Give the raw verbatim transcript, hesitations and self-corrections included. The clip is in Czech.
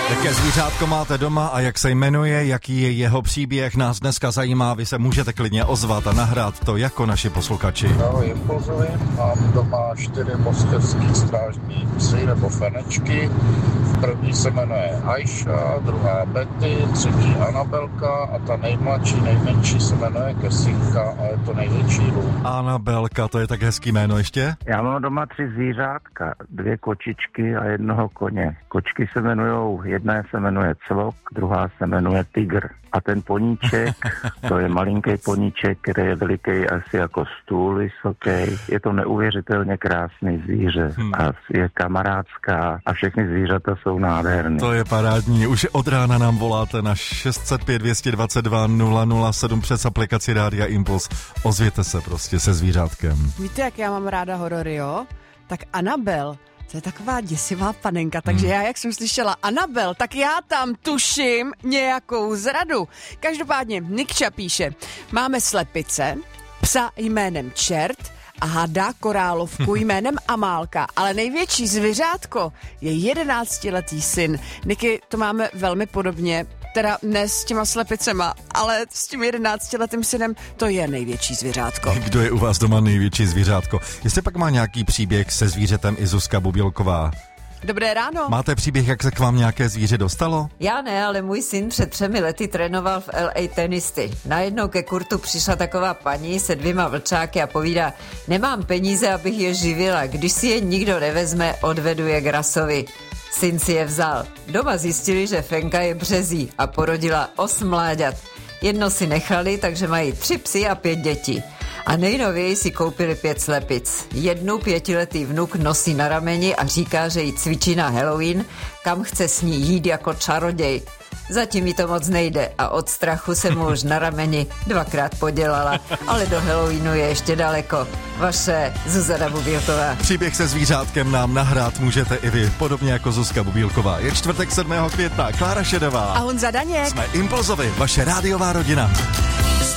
Jaké zvířátko máte doma a jak se jmenuje, jaký je jeho příběh, nás dneska zajímá. Vy se můžete klidně ozvat a nahrát to jako naši posluchači. Ahoj Impulzovi, mám doma čtyři moskevský strážní psy nebo fenečky. První se jmenuje Aisha, druhá Betty, třetí Anabelka a ta nejmladší, nejmenší se jmenuje Kesinka a je to největší lům. Anabelka, to je tak hezký jméno ještě? Já mám doma tři zvířátka, dvě kočičky a jednoho koně. Kočky se jmenujou, jedna se jmenuje Cvok, druhá se jmenuje Tygr. A ten poníček, to je malinký poníček, který je veliký asi jako stůl vysoký. Je to neuvěřitelně krásný zvíře hmm. a je kamarádská a všechny zvířata jsou nádherné. To je parádní. Už od rána nám voláte na šest set pět dvě dva dva nula nula sedm přes aplikaci Rádia Impuls. Ozvěte se prostě se zvířátkem. Víte, jak já mám ráda horory, jo? Tak Anabel, to je taková děsivá panenka, takže hmm. já, jak jsem slyšela Anabel, tak já tam tuším nějakou zradu. Každopádně Nikča píše, máme slepice, psa jménem Čert a hada korálovku jménem Amálka, ale největší zvířátko je jedenáctiletý syn. Niky, to máme velmi podobně, teda ne s těma slepicema, ale s tím jedenáctiletým synem, to je největší zvířátko. Kdo je u vás doma největší zvířátko? Jestli pak má nějaký příběh se zvířetem i Zuzka Bubílková. Dobré ráno. Máte příběh, jak se k vám nějaké zvíře dostalo? Já ne, ale můj syn před třemi lety trénoval v L A tenisty. Najednou ke kurtu přišla taková paní se dvěma vlčáky a povídá, nemám peníze, abych je živila, když si je nikdo nevezme, odvedu je k rasovi. Syn si je vzal. Doma zjistili, že Fenka je březí a porodila osm mláďat. Jedno si nechali, takže mají tři psy a pět dětí. A nejnověji si koupili pět slepic. Jednu pětiletý vnuk nosí na rameni a říká, že ji cvičí na Halloween, kam chce s ní jít jako čaroděj. Zatím mi to moc nejde a od strachu se mu už na rameni dvakrát podělala, ale do Halloweenu je ještě daleko. Vaše Zuzana Bubílková. Příběh se zvířátkem nám nahrát můžete i vy, podobně jako Zuzka Bubílková. Je čtvrtek sedmého května, Klára Šedová a Honza Daněk. Jsme Impulzovi, vaše rádiová rodina.